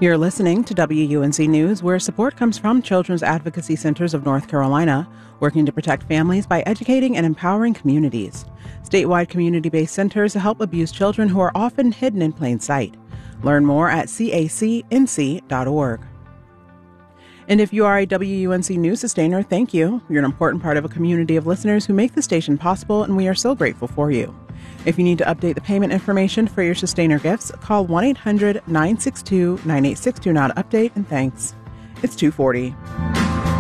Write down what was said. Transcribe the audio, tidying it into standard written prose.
You're listening to WUNC News, where support comes from Children's Advocacy Centers of North Carolina, working to protect families by educating and empowering communities. Statewide community-based centers help abused children who are often hidden in plain sight. Learn more at cacnc.org. And if you are a WUNC News sustainer, thank you. You're an important part of a community of listeners who make the station possible, and we are so grateful for you. If you need to update the payment information for your sustainer gifts, call 1-800-962-9862 now to update, and thanks. It's 2:40.